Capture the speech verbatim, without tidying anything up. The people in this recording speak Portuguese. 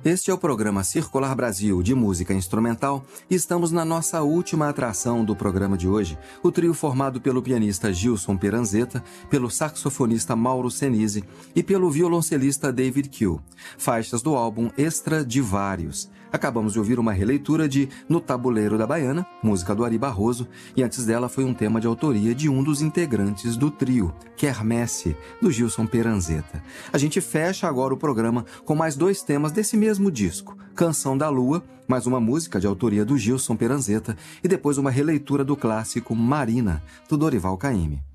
Este é o programa Circular Brasil de música instrumental e estamos na nossa última atração do programa de hoje, o trio formado pelo pianista Gilson Peranzeta, pelo saxofonista Mauro Senise e pelo violoncelista David Kiel, faixas do álbum Extra-Divários. Acabamos de ouvir uma releitura de No Tabuleiro da Baiana, música do Ari Barroso, e antes dela foi um tema de autoria de um dos integrantes do trio, Quermesse, do Gilson Peranzeta. A gente fecha agora o programa com mais dois temas desse mesmo disco, Canção da Lua, mais uma música de autoria do Gilson Peranzeta e depois uma releitura do clássico Marina, do Dorival Caymmi.